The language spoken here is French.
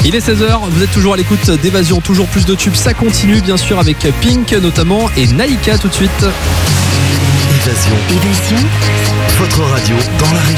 Il est 16h, vous êtes toujours à l'écoute d'Évasion, toujours plus de tubes, ça continue bien sûr avec Pink notamment et Naïka tout de suite. Évasion. Votre radio dans la région.